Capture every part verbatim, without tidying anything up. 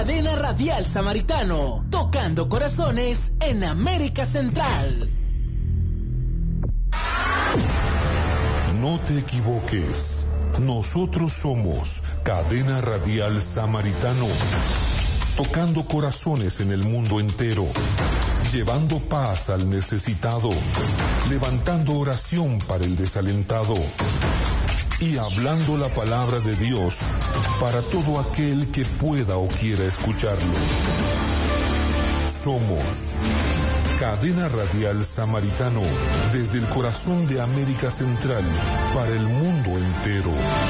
Cadena Radial Samaritano, tocando corazones en América Central. No te equivoques. Nosotros somos Cadena Radial Samaritano, tocando corazones en el mundo entero, llevando paz al necesitado, levantando oración para el desalentado y hablando la palabra de Dios para todo aquel que pueda o quiera escucharlo. Somos Cadena Radial Samaritano, desde el corazón de América Central para el mundo entero.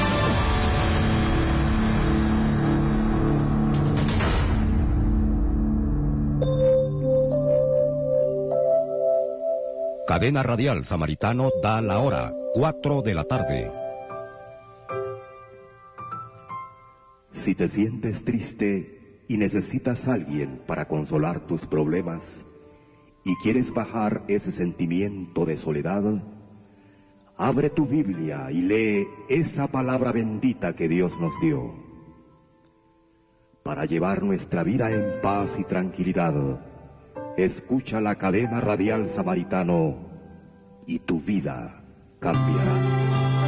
Cadena Radial Samaritano da la hora, cuatro de la tarde. Si te sientes triste y necesitas a alguien para consolar tus problemas y quieres bajar ese sentimiento de soledad, abre tu Biblia y lee esa palabra bendita que Dios nos dio. Para llevar nuestra vida en paz y tranquilidad, escucha la Cadena Radial Samaritano y tu vida cambiará.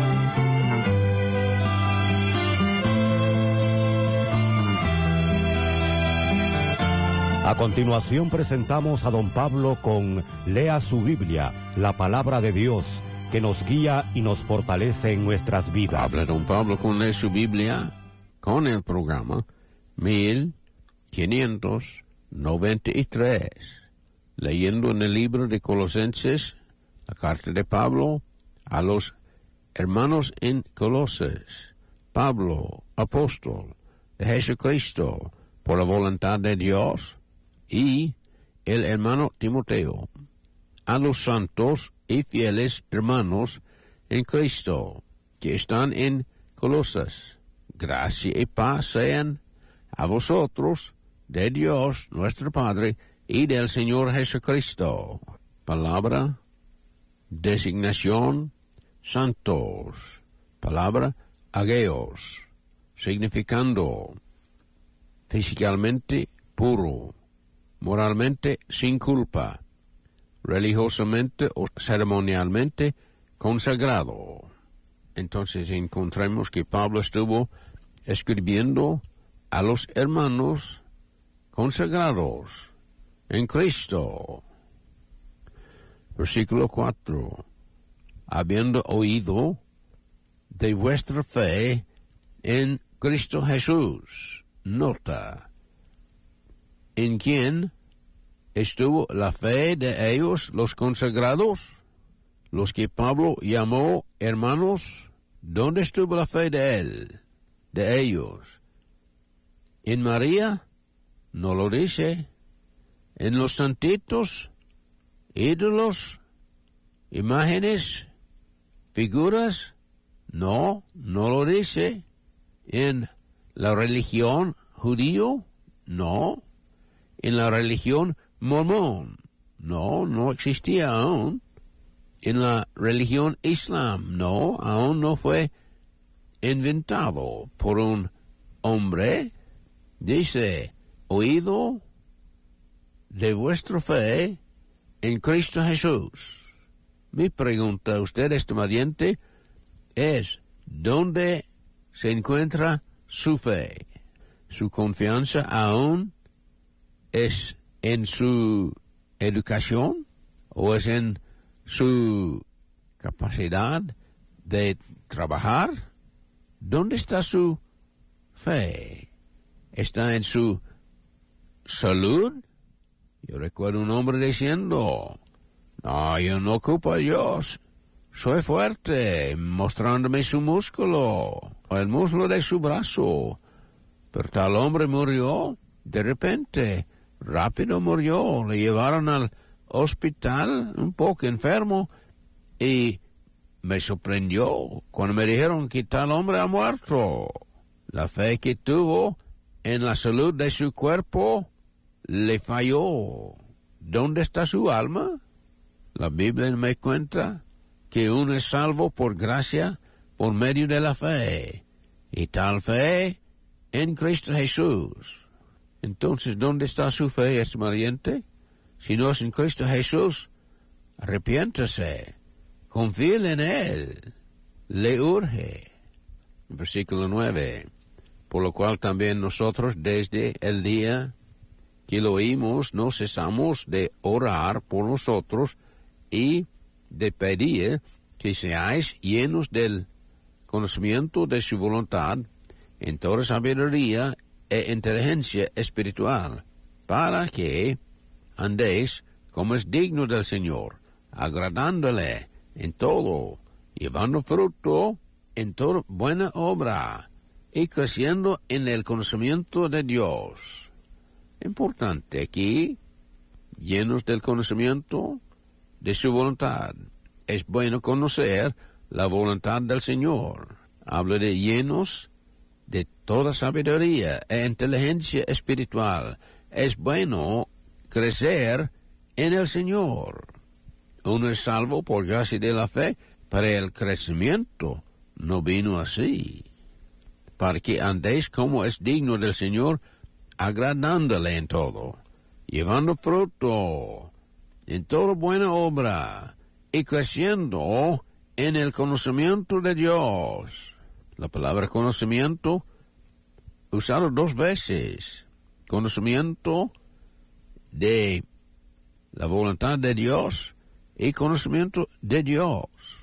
A continuación presentamos a don Pablo con Lea su Biblia, la palabra de Dios, que nos guía y nos fortalece en nuestras vidas. Habla don Pablo con Lea su Biblia, con el programa mil quinientos noventa y tres, leyendo en el libro de Colosenses, la carta de Pablo a los hermanos en Colosas. Pablo, apóstol de Jesucristo, por la voluntad de Dios, y el hermano Timoteo, a los santos y fieles hermanos en Cristo que están en Colosas, gracia y paz sean a vosotros de Dios nuestro Padre y del Señor Jesucristo. Palabra, designación, santos. Palabra, ageos, significando físicamente puro, moralmente sin culpa, religiosamente o ceremonialmente consagrado. Entonces encontramos que Pablo estuvo escribiendo a los hermanos consagrados en Cristo. Versículo cuatro. Habiendo oído de vuestra fe en Cristo Jesús. Nota. ¿En quién estuvo la fe de ellos, los consagrados? Los que Pablo llamó hermanos. ¿Dónde estuvo la fe de él, de ellos? ¿En María? No lo dice. ¿En los santitos? ¿Ídolos? ¿Imágenes? ¿Figuras? No, no lo dice. ¿En la religión judío? No. ¿En la religión mormón? No, no existía aún. ¿En la religión islam? No, aún no fue inventado por un hombre. Dice, oído de vuestra fe en Cristo Jesús. Mi pregunta a usted, estimadiente, es, ¿dónde se encuentra su fe? ¿Su confianza aún es en su educación o es en su capacidad de trabajar? ¿Dónde está su fe? ¿Está en su salud? Yo recuerdo un hombre diciendo, no, yo no ocupo a Dios, soy fuerte, mostrándome su músculo, el músculo de su brazo. Pero tal hombre murió de repente, rápido murió, le llevaron al hospital un poco enfermo y me sorprendió cuando me dijeron que tal hombre ha muerto. La fe que tuvo en la salud de su cuerpo le falló. ¿Dónde está su alma? La Biblia me cuenta que uno es salvo por gracia por medio de la fe, y tal fe en Cristo Jesús. Entonces, ¿dónde está su fe, estimado oyente? Si no es en Cristo Jesús, arrepiéntase, confíe en Él, le urge. Versículo nueve. Por lo cual también nosotros desde el día que lo oímos no cesamos de orar por nosotros y de pedir que seáis llenos del conocimiento de su voluntad en toda sabiduría e inteligencia espiritual, para que andéis como es digno del Señor, agradándole en todo, llevando fruto en toda buena obra y creciendo en el conocimiento de Dios. Importante aquí, llenos del conocimiento de su voluntad. Es bueno conocer la voluntad del Señor. Habla de llenos de toda sabiduría e inteligencia espiritual. Es bueno crecer en el Señor. Uno es salvo por gracia de la fe, pero el crecimiento no vino así. Para que andéis como es digno del Señor, agradándole en todo, llevando fruto en toda buena obra y creciendo en el conocimiento de Dios. La palabra conocimiento, usado dos veces. Conocimiento de la voluntad de Dios y conocimiento de Dios.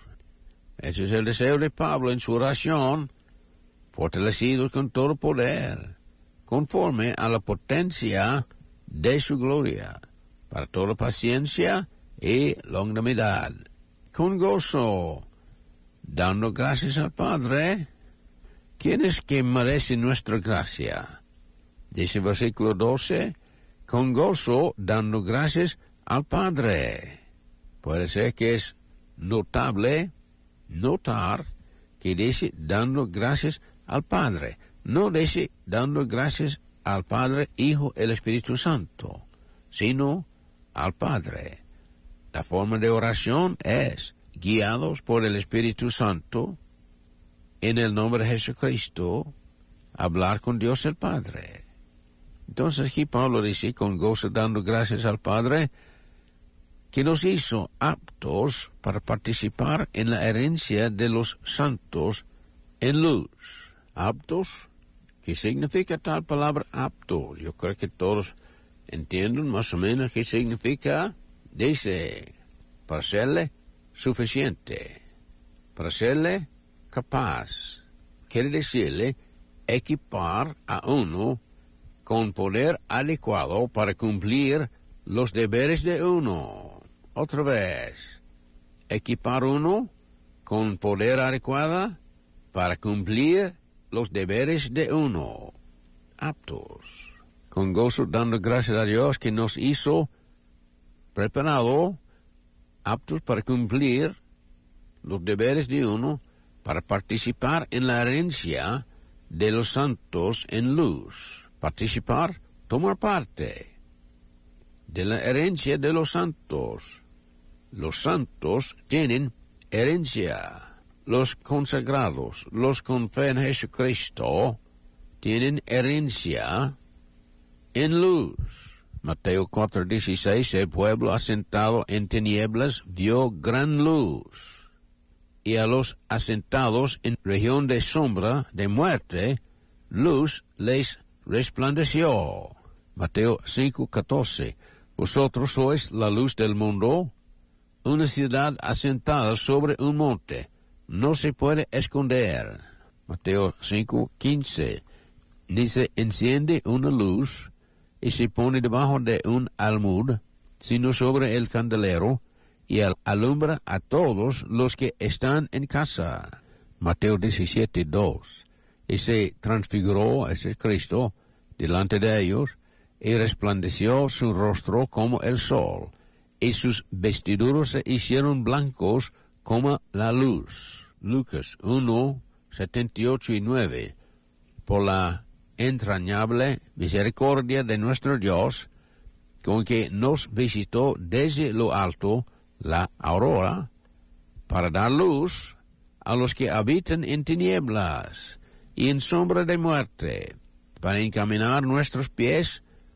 Ese es el deseo de Pablo en su oración, fortalecido con todo poder, conforme a la potencia de su gloria, para toda paciencia y longanimidad, con gozo, dando gracias al Padre. ¿Quién es que merece nuestra gracia? Dice el versículo doce, con gozo, dando gracias al Padre. Puede ser que es notable notar que dice dando gracias al Padre. No dice dando gracias al Padre, Hijo, el Espíritu Santo, sino al Padre. La forma de oración es guiados por el Espíritu Santo, en el nombre de Jesucristo, hablar con Dios el Padre. Entonces aquí Pablo dice, con gozo dando gracias al Padre, que nos hizo aptos para participar en la herencia de los santos en luz. Aptos, ¿qué significa tal palabra apto? Yo creo que todos entienden más o menos qué significa. Dice, para serle suficiente, para serle capaz. Quiere decirle equipar a uno con poder adecuado para cumplir los deberes de uno. Otra vez, equipar uno con poder adecuado para cumplir los deberes de uno. Aptos. Con gozo dando gracias a Dios que nos hizo preparado, aptos para cumplir los deberes de uno, para participar en la herencia de los santos en luz. Participar, tomar parte de la herencia de los santos. Los santos tienen herencia. Los consagrados, los con fe en Jesucristo, tienen herencia en luz. Mateo cuatro dieciséis, el pueblo asentado en tinieblas vio gran luz, y a los asentados en región de sombra de muerte, luz les resplandeció. Mateo cinco catorce, vosotros sois la luz del mundo. Una ciudad asentada sobre un monte no se puede esconder. Mateo cinco quince, dice, enciende una luz y se pone debajo de un almud, sino sobre el candelero, y alumbra a todos los que están en casa. Mateo diecisiete dos, y se transfiguró, ese es Cristo, delante de ellos, y resplandeció su rostro como el sol, y sus vestiduras se hicieron blancos como la luz. Lucas uno, setenta y ocho y nueve, por la entrañable misericordia de nuestro Dios, con que nos visitó desde lo alto la aurora, para dar luz a los que habitan en tinieblas y en sombra de muerte, para encaminar nuestros pies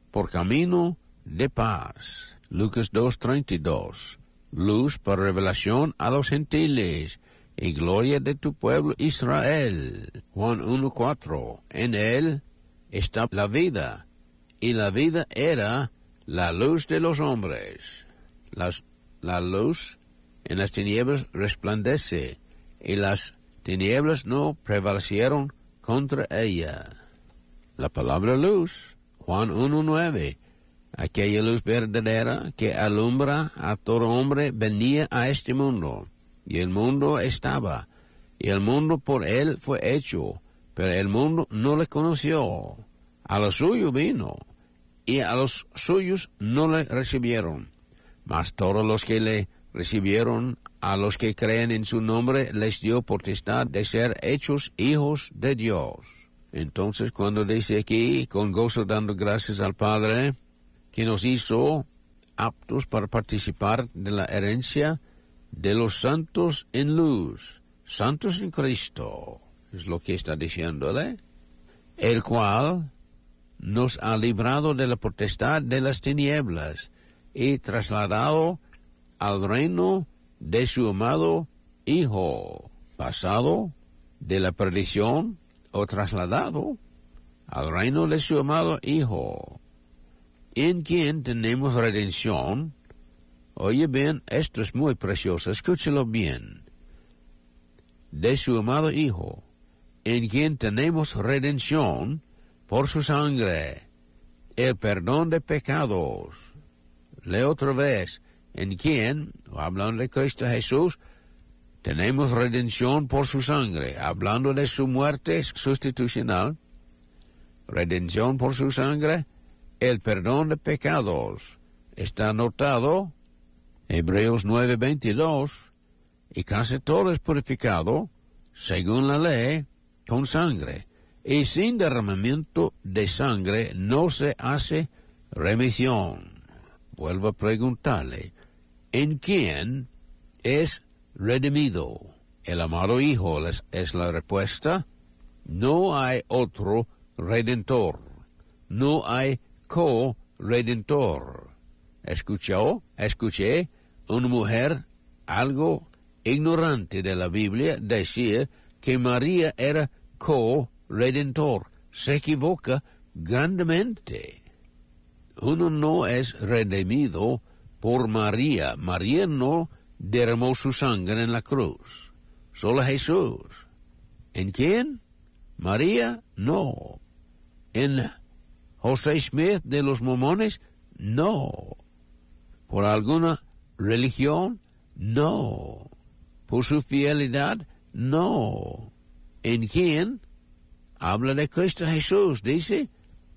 por camino de paz. Lucas dos treinta y dos. Luz para revelación a los gentiles y gloria de tu pueblo Israel. Juan uno cuatro. En él está la vida, y la vida era la luz de los hombres. Las, la luz en las tinieblas resplandece, y las tinieblas no prevalecieron contra ella. La palabra luz, Juan uno nueve. Aquella luz verdadera que alumbra a todo hombre venía a este mundo, y el mundo estaba, y el mundo por él fue hecho, pero el mundo no le conoció. A lo suyo vino, y a los suyos no le recibieron. Mas todos los que le recibieron, a los que creen en su nombre, les dio potestad de ser hechos hijos de Dios. Entonces, cuando dice aquí, con gozo dando gracias al Padre, que nos hizo aptos para participar de la herencia de los santos en luz, santos en Cristo, es lo que está diciéndole, el cual nos ha librado de la potestad de las tinieblas y trasladado al reino de su amado Hijo, pasado de la perdición o trasladado al reino de su amado Hijo, en quien tenemos redención. Oye bien, esto es muy precioso, escúchelo bien. De su amado Hijo, en quien tenemos redención por su sangre, el perdón de pecados. Leo otra vez, en quien, hablando de Cristo Jesús, tenemos redención por su sangre, hablando de su muerte sustitucional, redención por su sangre, el perdón de pecados. Está anotado, Hebreos nueve veintidós, y casi todo es purificado, según la ley, con sangre, y sin derramamiento de sangre no se hace remisión. Vuelvo a preguntarle, ¿en quién es redimido? El amado Hijo es, es la respuesta. No hay otro redentor, no hay co-redentor. ¿Escuchó? Escuché una mujer algo ignorante de la Biblia decir que María era co-redentor. Se equivoca grandemente. Uno no es redimido por María. María no derramó su sangre en la cruz. Solo Jesús. ¿En quién? María, no. ¿En José Smith de los Mormones? No. ¿Por alguna religión? No. ¿Por su fidelidad? No. ¿En quién? Habla de Cristo Jesús, dice,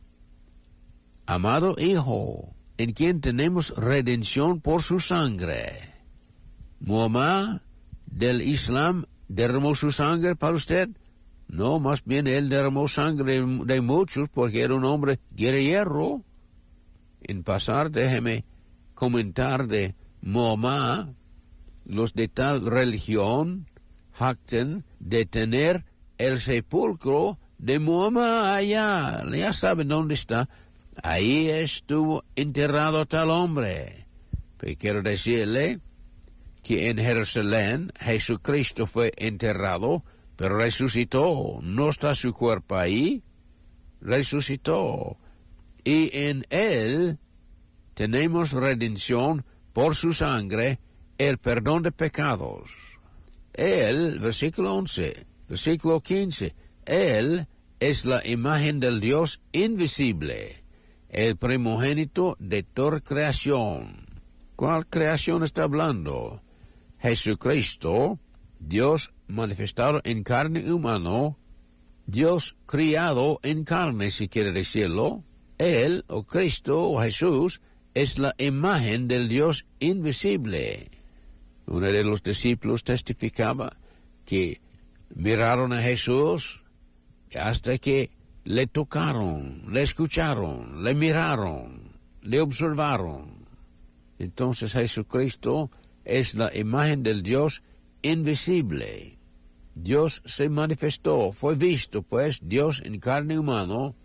amado Hijo, en quien tenemos redención por su sangre. Muhammad del Islam derramó su sangre para usted. No, más bien él derramó sangre de muchos porque era un hombre guerrero. En pasar, déjeme comentar de Muhammad. Los de tal religión jactan de tener el sepulcro de Muhammad allá. Ya saben dónde está. Ahí estuvo enterrado tal hombre. Pero quiero decirle que en Jerusalén Jesucristo fue enterrado, pero resucitó. No está su cuerpo ahí. Resucitó. Y en él tenemos redención por su sangre, el perdón de pecados. Él, versículo once, versículo quince, él es la imagen del Dios invisible, el primogénito de toda creación. ¿Cuál creación está hablando? Jesucristo, Dios manifestado en carne humana, Dios criado en carne, si quiere decirlo. Él, o Cristo, o Jesús, es la imagen del Dios invisible. Uno de los discípulos testificaba que miraron a Jesús hasta que le tocaron, le escucharon, le miraron, le observaron. Entonces Jesucristo es la imagen del Dios invisible. Dios se manifestó, fue visto, pues, Dios en carne humana,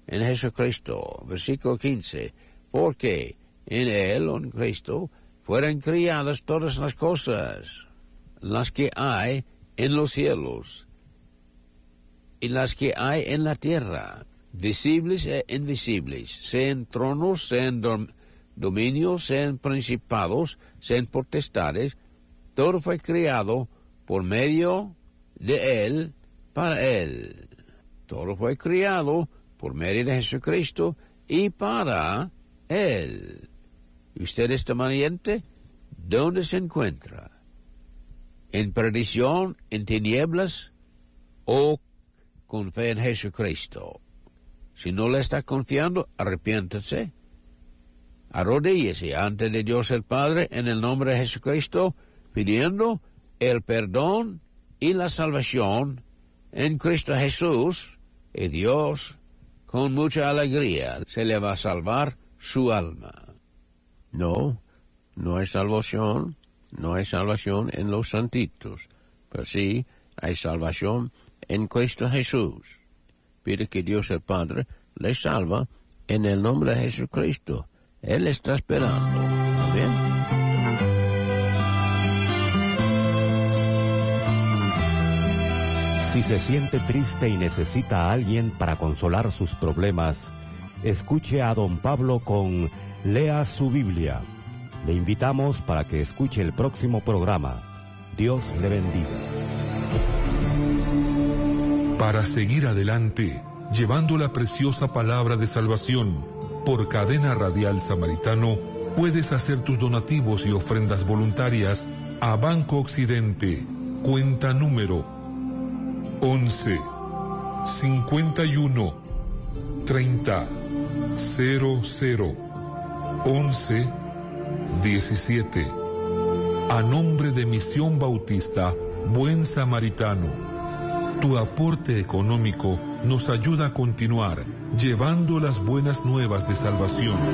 en Jesucristo. Versículo quince. Porque en Él, o en Cristo, fueron criadas todas las cosas, las que hay en los cielos y las que hay en la tierra, visibles e invisibles, sean tronos, sean dom dominios, sean principados, sean potestades. Todo fue creado por medio de Él, para Él. Todo fue creado por medio de Jesucristo y para Él. ¿Y usted está maniente? ¿Dónde se encuentra? ¿En perdición, en tinieblas o con fe en Jesucristo? Si no le está confiando, arrepiéntase. Arrodíllese ante de Dios el Padre en el nombre de Jesucristo, pidiendo el perdón y la salvación en Cristo Jesús, y Dios, con mucha alegría, se le va a salvar su alma. No, no hay salvación, no hay salvación en los santitos, pero sí hay salvación en Cristo Jesús. Pide que Dios el Padre le salva en el nombre de Jesucristo. Él está esperando. Amén. Si se siente triste y necesita a alguien para consolar sus problemas, escuche a don Pablo con Lea su Biblia. Le invitamos para que escuche el próximo programa. Dios le bendiga. Para seguir adelante, llevando la preciosa palabra de salvación por Cadena Radial Samaritano, puedes hacer tus donativos y ofrendas voluntarias a Banco Occidente, cuenta número once, cincuenta y uno, treinta, cero cero, once, diecisiete. A nombre de Misión Bautista Buen Samaritano. Tu aporte económico nos ayuda a continuar llevando las buenas nuevas de salvación.